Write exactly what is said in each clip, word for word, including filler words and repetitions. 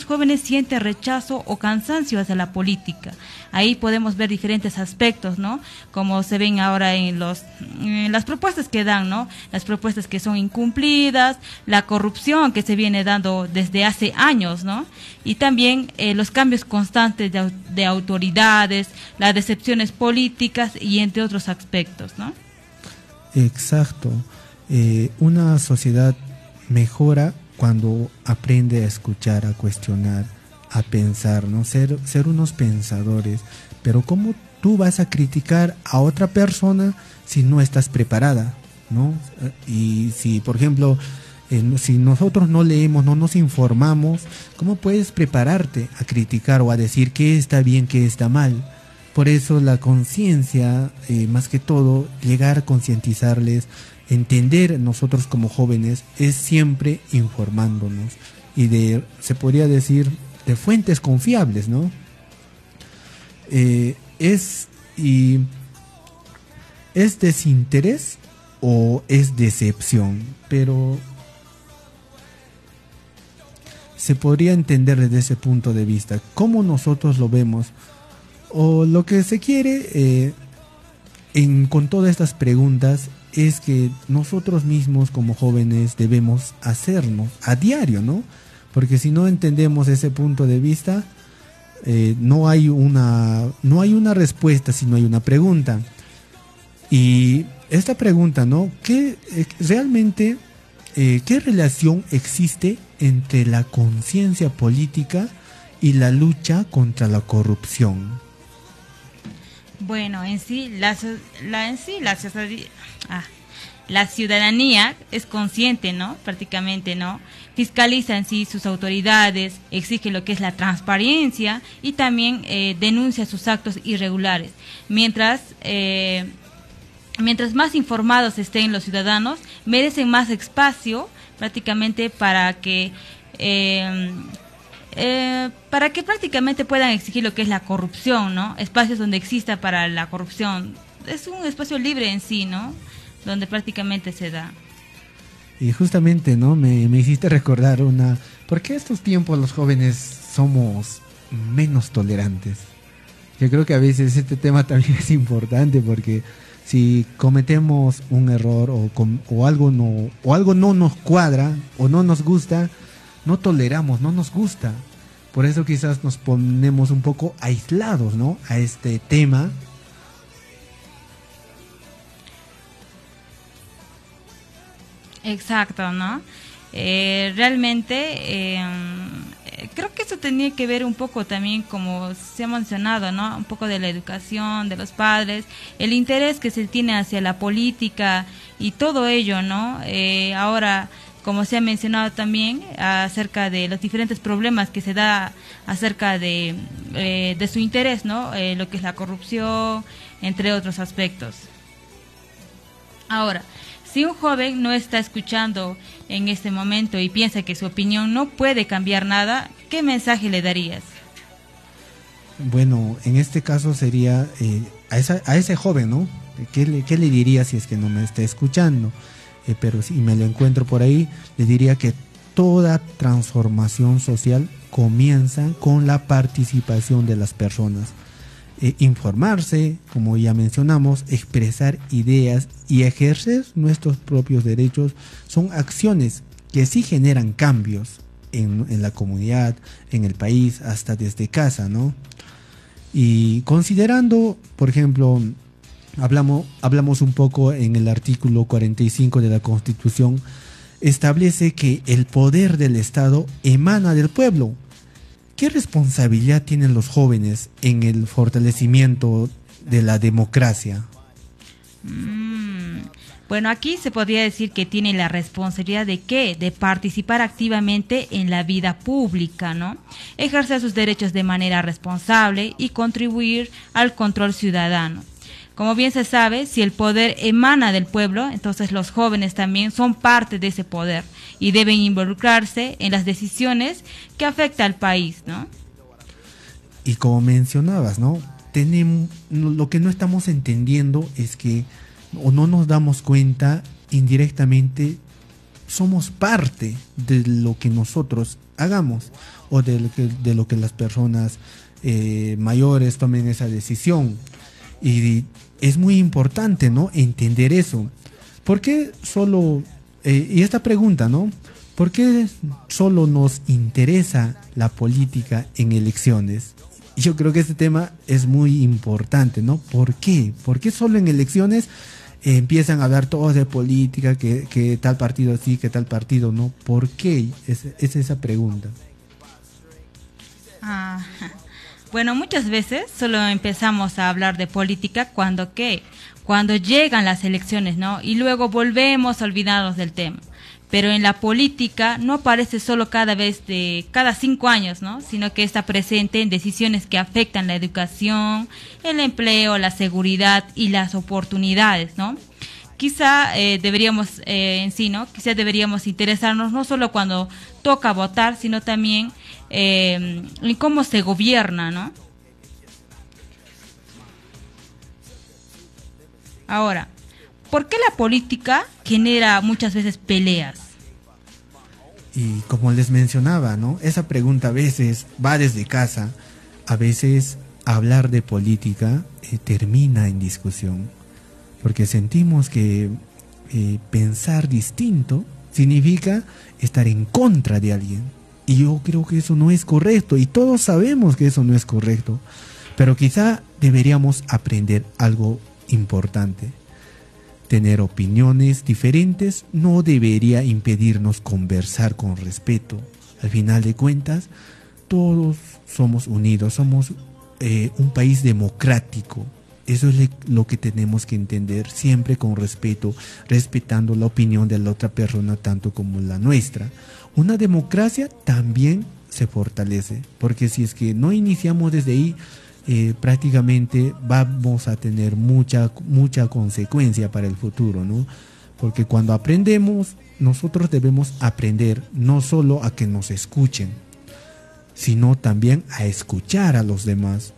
jóvenes sienten rechazo o cansancio hacia la política. Ahí podemos ver diferentes aspectos, ¿no? Como se ven ahora en, los, en las propuestas que dan, ¿no? Las propuestas que son incumplidas, la corrupción que se viene dando desde hace años, ¿no? Y también eh, los cambios constantes de, de autoridades, las decepciones políticas y entre otros aspectos, ¿no? Exacto. Eh, una sociedad mejora cuando aprende a escuchar, a cuestionar, a pensar, ¿no? Ser, ser unos pensadores. Pero ¿cómo tú vas a criticar a otra persona si no estás preparada, ¿no? Y si, por ejemplo, eh, si nosotros no leemos, no nos informamos, ¿cómo puedes prepararte a criticar o a decir qué está bien, qué está mal? Por eso la conciencia, eh, más que todo, llegar a concientizarles, entender nosotros como jóvenes, es siempre informándonos y de, se podría decir, de fuentes confiables, ¿no? Eh, es, y, ¿es desinterés o es decepción? Pero se podría entender desde ese punto de vista, cómo nosotros lo vemos, o lo que se quiere eh, en, con todas estas preguntas es que nosotros mismos como jóvenes debemos hacernos a diario, ¿no? Porque si no entendemos ese punto de vista, eh, no hay una no hay una respuesta, sino hay una pregunta. Y esta pregunta, ¿no? ¿Qué eh, realmente eh, qué relación existe entre la conciencia política y la lucha contra la corrupción? Bueno, en sí, la, la, en sí, la, ah, la ciudadanía es consciente, ¿no? Prácticamente, ¿no? Fiscaliza en sí sus autoridades, exige lo que es la transparencia y también eh, denuncia sus actos irregulares. Mientras, eh, mientras más informados estén los ciudadanos, merecen más espacio prácticamente para que... Eh, Eh, para que prácticamente puedan exigir lo que es la corrupción, ¿no? Espacios donde exista para la corrupción. Es un espacio libre en sí, ¿no? Donde prácticamente se da. Y justamente, ¿no? Me, me hiciste recordar una... ¿Por qué estos tiempos los jóvenes somos menos tolerantes? Yo creo que a veces este tema también es importante porque si cometemos un error o, com, o, algo no, o algo no nos cuadra o no nos gusta, no toleramos, no nos gusta. Por eso quizás nos ponemos un poco aislados, ¿no? A este tema. Exacto, ¿no? Eh, realmente eh, creo que eso tenía que ver un poco también, como se ha mencionado, ¿no? Un poco de la educación de los padres, el interés que se tiene hacia la política y todo ello, ¿no? Eh, ahora... como se ha mencionado también, acerca de los diferentes problemas que se da acerca de, eh, de su interés, ¿no? Eh, lo que es la corrupción, entre otros aspectos. Ahora, si un joven no está escuchando en este momento y piensa que su opinión no puede cambiar nada, ¿qué mensaje le darías? Bueno, en este caso sería eh, a, esa, a ese joven, ¿no? ¿Qué le, qué le diría si es que no me está escuchando? Eh, pero si me lo encuentro por ahí, le diría que toda transformación social comienza con la participación de las personas. Eh, informarse, como ya mencionamos, expresar ideas y ejercer nuestros propios derechos son acciones que sí generan cambios en, en la comunidad, en el país, hasta desde casa, ¿no? Y considerando, por ejemplo, Hablamos, hablamos un poco en el artículo cuarenta y cinco de la Constitución, establece que el poder del Estado emana del pueblo. ¿Qué responsabilidad tienen los jóvenes en el fortalecimiento de la democracia? Mm, bueno, aquí se podría decir que tiene la responsabilidad de ¿qué? De participar activamente en la vida pública, ¿no? Ejercer sus derechos de manera responsable y contribuir al control ciudadano. Como bien se sabe, si el poder emana del pueblo, entonces los jóvenes también son parte de ese poder y deben involucrarse en las decisiones que afectan al país, ¿no? Y como mencionabas, ¿no? Tenemos, lo que no estamos entendiendo es que, o no nos damos cuenta indirectamente, somos parte de lo que nosotros hagamos o de lo que, de lo que las personas eh, mayores tomen esa decisión. Y es muy importante, ¿no?, entender eso. ¿Por qué solo, eh, y esta pregunta, ¿no?, ¿por qué solo nos interesa la política en elecciones? Yo creo que este tema es muy importante, ¿no? ¿Por qué? ¿Por qué solo en elecciones eh, empiezan a hablar todos de política, que, que tal partido sí, que tal partido no? ¿Por qué? Es, es esa pregunta. Ah, bueno, muchas veces solo empezamos a hablar de política cuando ¿qué? Cuando llegan las elecciones, ¿no? Y luego volvemos a olvidarnos del tema. Pero en la política no aparece solo cada vez de cada cinco años, ¿no?, sino que está presente en decisiones que afectan la educación, el empleo, la seguridad y las oportunidades, ¿no? Quizá eh, deberíamos eh, en sí, ¿no? Quizá deberíamos interesarnos no solo cuando toca votar, sino también eh, en cómo se gobierna, ¿no? Ahora, ¿por qué la política genera muchas veces peleas? Y como les mencionaba, ¿no?, esa pregunta a veces va desde casa, a veces hablar de política eh, termina en discusión, porque sentimos que eh, pensar distinto significa estar en contra de alguien. Y yo creo que eso no es correcto, y todos sabemos que eso no es correcto, pero quizá deberíamos aprender algo importante. Tener opiniones diferentes no debería impedirnos conversar con respeto. Al final de cuentas, todos somos unidos, somos eh, un país democrático. Eso es lo que tenemos que entender, siempre con respeto, respetando la opinión de la otra persona tanto como la nuestra. Una democracia también se fortalece, porque si es que no iniciamos desde ahí, Eh, prácticamente vamos a tener mucha mucha consecuencia para el futuro, ¿no? Porque cuando aprendemos, nosotros debemos aprender no solo a que nos escuchen, sino también a escuchar a los demás.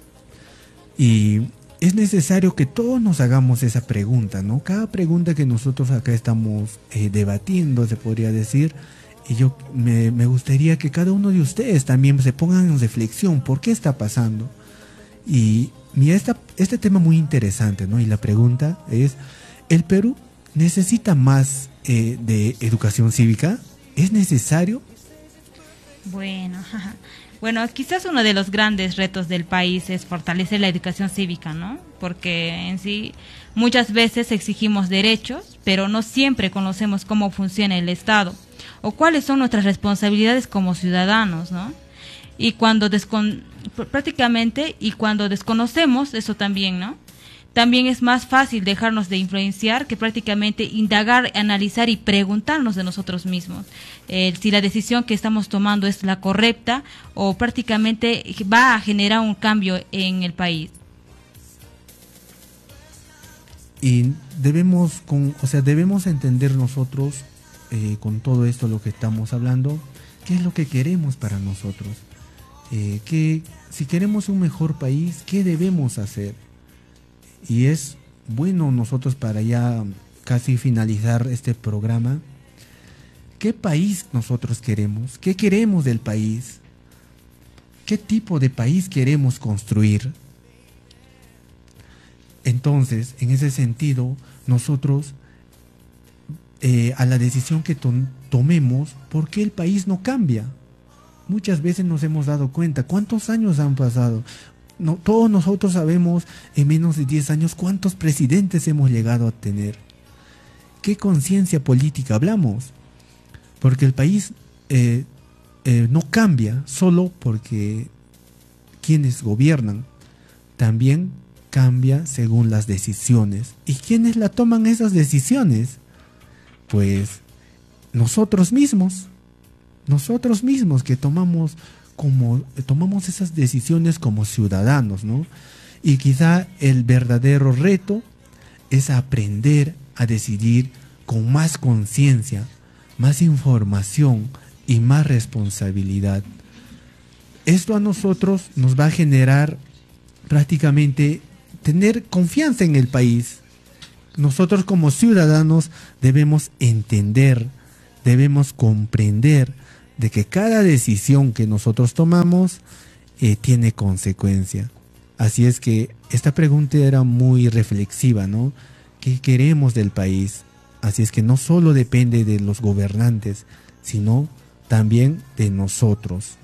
Y es necesario que todos nos hagamos esa pregunta, ¿no? Cada pregunta que nosotros acá estamos eh, debatiendo, se podría decir, y yo me, me gustaría que cada uno de ustedes también se pongan en reflexión, ¿por qué está pasando? Y mira, esta, este tema muy interesante, ¿no? Y la pregunta es, ¿el Perú necesita más eh, de educación cívica? ¿Es necesario? Bueno, bueno, quizás uno de los grandes retos del país es fortalecer la educación cívica, ¿no? Porque en sí muchas veces exigimos derechos, pero no siempre conocemos cómo funciona el Estado o cuáles son nuestras responsabilidades como ciudadanos, ¿no? Y cuando descon prácticamente y cuando desconocemos eso también, ¿no? También es más fácil dejarnos de influenciar que prácticamente indagar, analizar y preguntarnos de nosotros mismos eh, si la decisión que estamos tomando es la correcta o prácticamente va a generar un cambio en el país. Y debemos, con, o sea, debemos entender nosotros eh, con todo esto lo que estamos hablando, qué es lo que queremos para nosotros. Eh, que si queremos un mejor país, ¿qué debemos hacer? Y es bueno nosotros, para ya casi finalizar este programa, ¿qué país nosotros queremos? ¿Qué queremos del país? ¿Qué tipo de país queremos construir? Entonces, en ese sentido, nosotros eh, a la decisión que to- tomemos, ¿por qué el país no cambia? Muchas veces nos hemos dado cuenta, ¿cuántos años han pasado? No, todos nosotros sabemos en menos de diez años cuántos presidentes hemos llegado a tener. ¿Qué conciencia política hablamos? Porque el país eh, eh, no cambia solo porque quienes gobiernan, también cambia según las decisiones. ¿Y quiénes la toman esas decisiones? Pues nosotros mismos. Nosotros mismos que tomamos como tomamos esas decisiones como ciudadanos, ¿no? Y quizá el verdadero reto es aprender a decidir con más conciencia, más información y más responsabilidad. Esto a nosotros nos va a generar prácticamente tener confianza en el país. Nosotros como ciudadanos debemos entender debemos comprender de que cada decisión que nosotros tomamos eh, tiene consecuencia. Así es que esta pregunta era muy reflexiva, ¿no? ¿Qué queremos del país? Así es que no solo depende de los gobernantes, sino también de nosotros.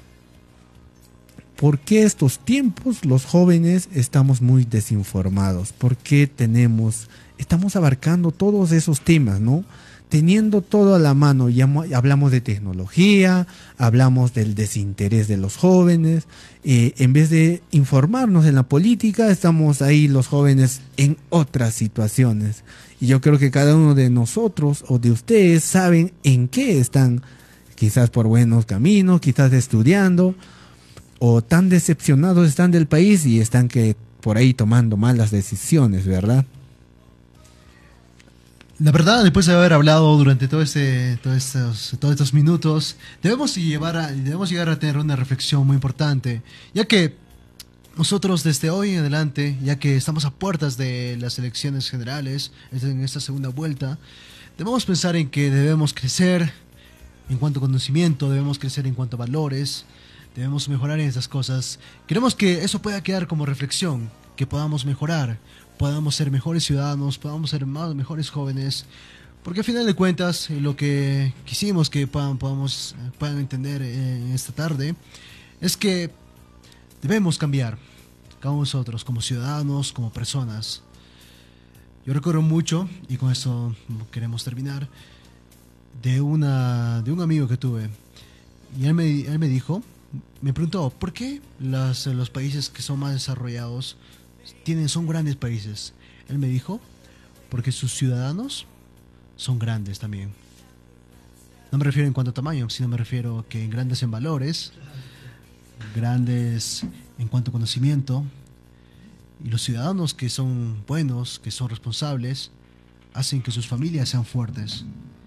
¿Por qué estos tiempos los jóvenes estamos muy desinformados? ¿Por qué tenemos, estamos abarcando todos esos temas, ¿no? Teniendo todo a la mano, ya hablamos de tecnología, hablamos del desinterés de los jóvenes, eh, en vez de informarnos en la política, estamos ahí los jóvenes en otras situaciones. Y yo creo que cada uno de nosotros o de ustedes saben en qué están, quizás por buenos caminos, quizás estudiando, o tan decepcionados están del país y están que por ahí tomando malas decisiones, ¿verdad? La verdad, después de haber hablado durante todo este, todos estos, todos estos minutos, debemos llevar a, debemos llegar a tener una reflexión muy importante, ya que nosotros desde hoy en adelante, ya que estamos a puertas de las elecciones generales, en esta segunda vuelta, debemos pensar en que debemos crecer en cuanto a conocimiento, debemos crecer en cuanto a valores, debemos mejorar en estas cosas. Queremos que eso pueda quedar como reflexión, que podamos mejorar, podamos ser mejores ciudadanos, podamos ser más mejores jóvenes, porque al final de cuentas lo que quisimos que puedan, podamos, puedan entender en esta tarde es que debemos cambiar, cada uno de nosotros, como ciudadanos, como personas. Yo recuerdo mucho, y con esto queremos terminar, de, una, de un amigo que tuve, y él me, él me dijo, me preguntó, ¿por qué las, los países que son más desarrollados tienen, son grandes países? Él me dijo, porque sus ciudadanos son grandes también. No me refiero en cuanto a tamaño, sino me refiero que en grandes en valores, grandes en cuanto a conocimiento, y los ciudadanos que son buenos, que son responsables, hacen que sus familias sean fuertes.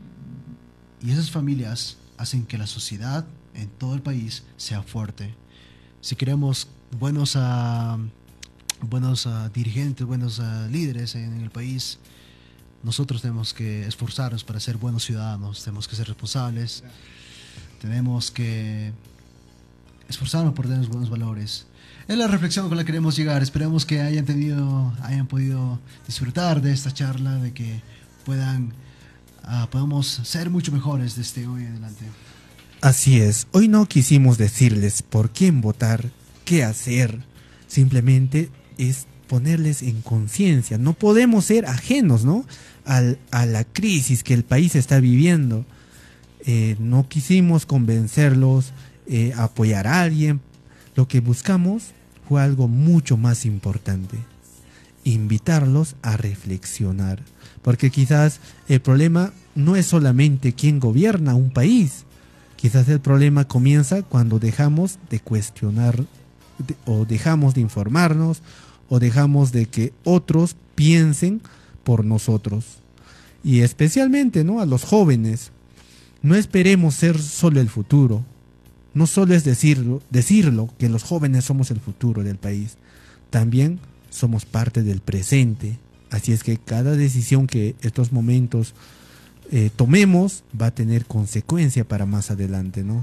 Y esas familias hacen que la sociedad en todo el país sea fuerte. Si queremos buenos uh, buenos uh, dirigentes, buenos uh, líderes en, en el país, nosotros tenemos que esforzarnos para ser buenos ciudadanos, tenemos que ser responsables, tenemos que esforzarnos por tener buenos valores. Es la reflexión con la que queremos llegar. Esperemos que hayan tenido, hayan podido disfrutar de esta charla, de que puedan uh, podamos ser mucho mejores desde hoy en adelante. Así es, hoy no quisimos decirles por quién votar, qué hacer, simplemente es ponerles en conciencia. No podemos ser ajenos, ¿no?, Al, a la crisis que el país está viviendo. Eh, no quisimos convencerlos, eh, apoyar a alguien. Lo que buscamos fue algo mucho más importante, invitarlos a reflexionar, porque quizás el problema no es solamente quién gobierna un país. Quizás el problema comienza cuando dejamos de cuestionar de, o dejamos de informarnos o dejamos de que otros piensen por nosotros. Y especialmente, ¿no?, a los jóvenes. No esperemos ser solo el futuro. No solo es decirlo, decirlo que los jóvenes somos el futuro del país. También somos parte del presente. Así es que cada decisión que estos momentos Eh, tomemos va a tener consecuencia para más adelante, ¿no?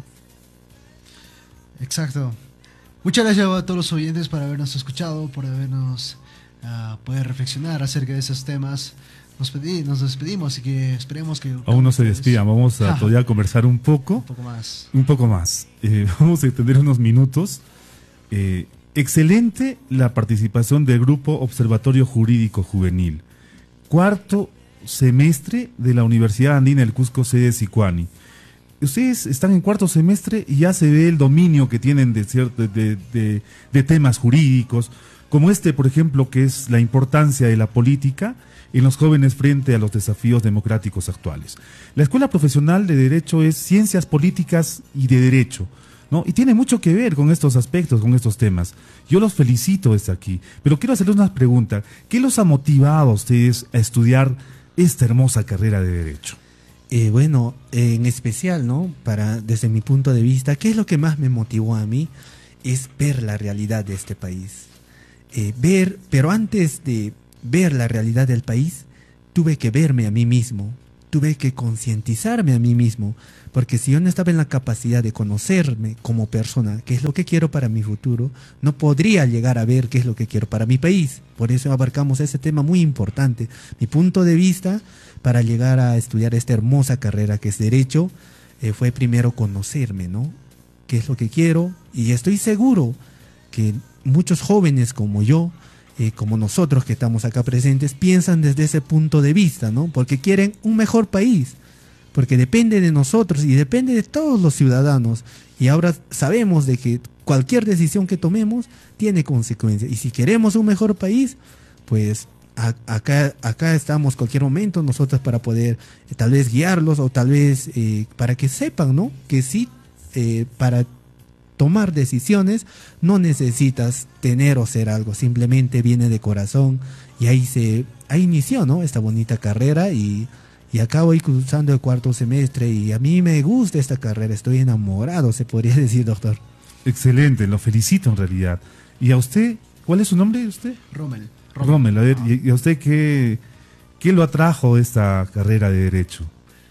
Exacto. Muchas gracias a todos los oyentes por habernos escuchado, por habernos uh, poder reflexionar acerca de esos temas. Nos, pedí, nos despedimos y que esperemos que... Aún no se despidan, vamos a todavía conversar un poco. Un poco más. Un poco más. Eh, vamos a tener unos minutos. Eh, excelente la participación del Grupo Observatorio Jurídico Juvenil. Cuarto semestre de la Universidad Andina del Cusco, sede Sicuani. Ustedes están en cuarto semestre y ya se ve el dominio que tienen de, cierto, de, de, de temas jurídicos, como este, por ejemplo, que es la importancia de la política en los jóvenes frente a los desafíos democráticos actuales. La Escuela Profesional de Derecho es Ciencias Políticas y de Derecho, ¿no? Y tiene mucho que ver con estos aspectos, con estos temas. Yo los felicito desde aquí, pero quiero hacerles una pregunta. ¿Qué los ha motivado a ustedes a estudiar esta hermosa carrera de Derecho? Eh, bueno, eh, en especial, ¿no?, para, desde mi punto de vista, ¿qué es lo que más me motivó a mí? Es ver la realidad de este país. Eh, ver, pero antes de ver la realidad del país, tuve que verme a mí mismo. tuve que concientizarme a mí mismo, porque si yo no estaba en la capacidad de conocerme como persona, qué es lo que quiero para mi futuro, no podría llegar a ver qué es lo que quiero para mi país. Por eso abarcamos ese tema muy importante. Mi punto de vista para llegar a estudiar esta hermosa carrera que es Derecho, eh, fue primero conocerme, ¿no? ¿Qué es lo que quiero? Y estoy seguro que muchos jóvenes como yo, eh, como nosotros que estamos acá presentes, piensan desde ese punto de vista, ¿no? Porque quieren un mejor país, porque depende de nosotros y depende de todos los ciudadanos. Y ahora sabemos de que cualquier decisión que tomemos tiene consecuencias. Y si queremos un mejor país, pues a, acá, acá estamos cualquier momento nosotros para poder eh, tal vez guiarlos o tal vez eh, para que sepan, ¿no? Que sí, eh, para tomar decisiones no necesitas tener o ser algo, simplemente viene de corazón. Y ahí se ahí inició, ¿no? Esta bonita carrera y, y acá voy cursando el cuarto semestre y a mí me gusta esta carrera, estoy enamorado, se podría decir, doctor. Excelente, lo felicito en realidad. ¿Y a usted, cuál es su nombre usted? Rommel. Rommel, a ver, ¿y a usted qué, qué lo atrajo esta carrera de Derecho?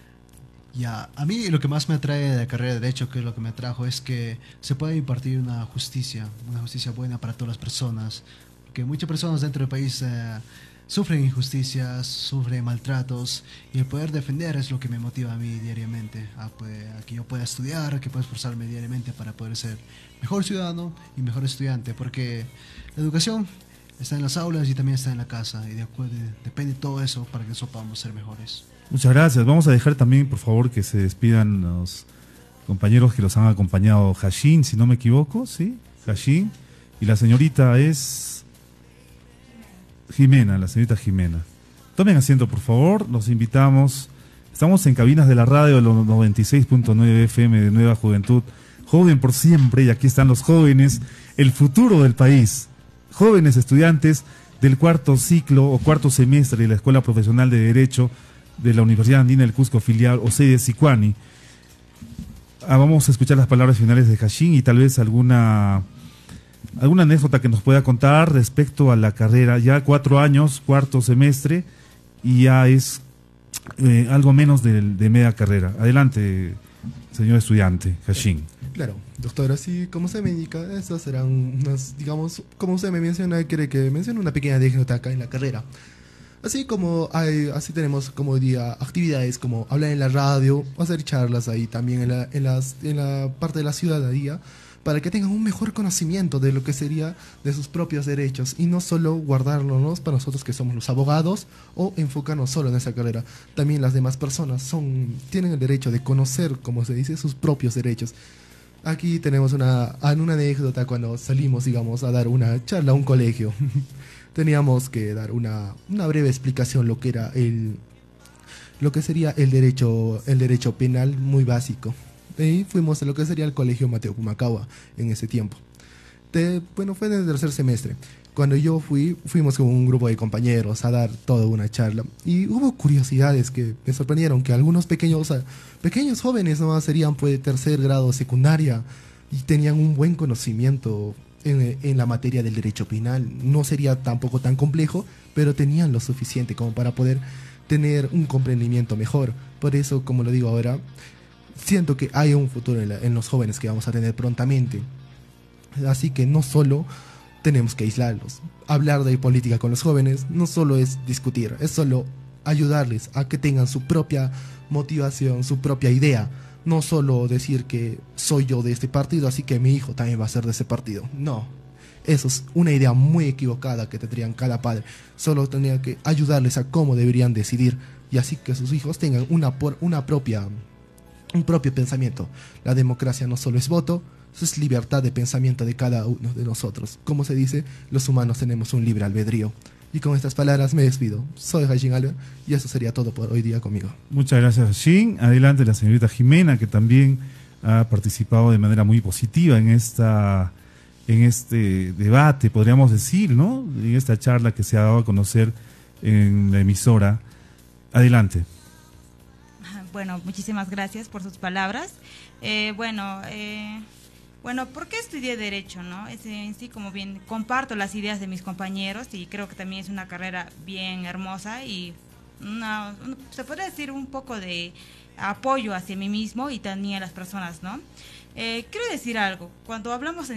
Ya, a mí lo que más me atrae de la carrera de Derecho, que es lo que me atrajo, es que se puede impartir una justicia, una justicia buena para todas las personas. Porque muchas personas dentro del país eh, sufren injusticias, sufren maltratos, y el poder defender es lo que me motiva a mí diariamente, a, pues, a que yo pueda estudiar, a que pueda esforzarme diariamente para poder ser mejor ciudadano y mejor estudiante, porque la educación está en las aulas y también está en la casa, y de acuerdo, depende de todo eso para que nosotros podamos ser mejores. Muchas gracias. Vamos a dejar también, por favor, que se despidan los compañeros que los han acompañado. Hashin, si no me equivoco, ¿sí? Hashin. Y la señorita es Jimena, la señorita Jimena. Tomen asiento, por favor. Los invitamos. Estamos en cabinas de la radio, los noventa y seis punto nueve F M de Nueva Juventud. Joven por siempre, y aquí están los jóvenes, el futuro del país. Jóvenes estudiantes del cuarto ciclo o cuarto semestre de la Escuela Profesional de Derecho de la Universidad Andina del Cusco, filial o sede Sicuani. Ah, vamos a escuchar las palabras finales de Hashin y tal vez alguna alguna anécdota que nos pueda contar respecto a la carrera. Ya cuatro años, cuarto semestre, y ya es eh, algo menos de, de media carrera. Adelante, señor estudiante, Hashin. Claro, doctor, así como usted me indica, estas serán unas, digamos, como usted me menciona, quiere que mencione una pequeña anécdota acá en la carrera. Así como hay, así tenemos como hoy día actividades como hablar en la radio, hacer charlas ahí también en la, en las, en la parte de la ciudadanía, para que tengan un mejor conocimiento de lo que sería de sus propios derechos y no solo guardárnoslos para nosotros que somos los abogados o enfocarnos solo en esa carrera. También las demás personas son, tienen el derecho de conocer, como se dice, sus propios derechos. Aquí tenemos una, una anécdota cuando salimos, digamos, a dar una charla a un colegio. Teníamos que dar una, una breve explicación lo que era el lo que sería el derecho el derecho penal muy básico. Y fuimos a lo que sería el colegio Mateo Pumacahua en ese tiempo. De, bueno, fue en el tercer semestre. Cuando yo fui, fuimos con un grupo de compañeros a dar toda una charla. Y hubo curiosidades que me sorprendieron, que algunos pequeños, pequeños jóvenes no serían pues de tercer grado secundaria y tenían un buen conocimiento En, en la materia del derecho penal. No sería tampoco tan complejo, pero tenían lo suficiente como para poder tener un comprendimiento mejor. Por eso, como lo digo ahora, siento que hay un futuro en, la, en los jóvenes que vamos a tener prontamente. Así que no solo tenemos que aislarlos. Hablar de política con los jóvenes no solo es discutir, es solo ayudarles a que tengan su propia motivación, su propia idea. No solo decir que soy yo de este partido, así que mi hijo también va a ser de ese partido. No, eso es una idea muy equivocada que tendrían cada padre. Solo tendrían que ayudarles a cómo deberían decidir y así que sus hijos tengan una, una propia, un propio pensamiento. La democracia no solo es voto, es libertad de pensamiento de cada uno de nosotros. Como se dice, los humanos tenemos un libre albedrío. Y con estas palabras me despido. Soy Hashin Albert y eso sería todo por hoy día conmigo. Muchas gracias, Hashin. Adelante la señorita Jimena, que también ha participado de manera muy positiva en esta en este debate, podríamos decir, ¿no? En esta charla que se ha dado a conocer en la emisora. Adelante. Bueno, muchísimas gracias por sus palabras. Eh, bueno, eh, bueno, ¿por qué estudié Derecho, no? Es en sí, como bien, comparto las ideas de mis compañeros y creo que también es una carrera bien hermosa y una, se puede decir un poco de apoyo hacia mí mismo y también a las personas, ¿no? Eh, quiero decir algo, cuando hablamos